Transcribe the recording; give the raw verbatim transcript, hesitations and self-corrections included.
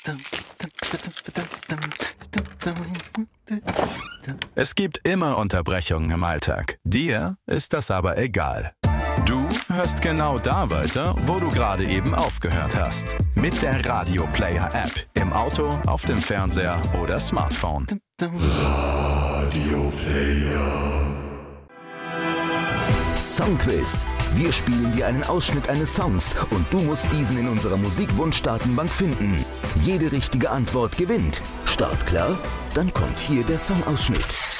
Es gibt immer Unterbrechungen im Alltag. Dir ist das aber egal. Du hörst genau da weiter, wo du gerade eben aufgehört hast. Mit der Radio Player App. Im Auto, auf dem Fernseher oder Smartphone. Radio Player. Songquiz. Wir spielen dir einen Ausschnitt eines Songs und du musst diesen in unserer Musikwunsch-Datenbank finden. Jede richtige Antwort gewinnt. Start klar? Dann kommt hier der Songausschnitt.